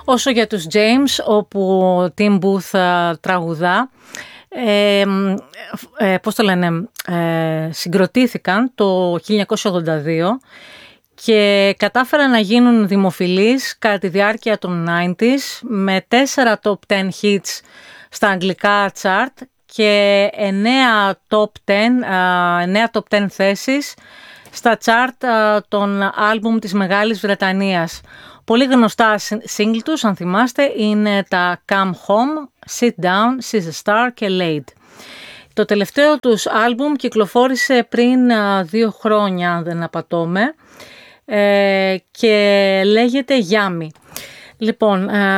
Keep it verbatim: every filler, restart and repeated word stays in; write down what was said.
όσο για τους James, όπου ο Tim Booth τραγουδά. Ε, ε, πώς το λένε, ε, συγκροτήθηκαν το χίλια εννιακόσια ογδόντα δύο και κατάφεραν να γίνουν δημοφιλείς κατά τη διάρκεια των ενενήντα με τέσσερα top δέκα hits στα αγγλικά chart και εννέα top δέκα, εννέα top δέκα θέσεις στα chart των άλμπουμ της Μεγάλης Βρετανίας. Πολύ γνωστά single τους, αν θυμάστε, είναι τα Come Home, Sit Down, She's a Star και Laid. Το τελευταίο τους άλμπουμ κυκλοφόρησε πριν δύο χρόνια, αν δεν απατώμε, και λέγεται Yummy. Λοιπόν,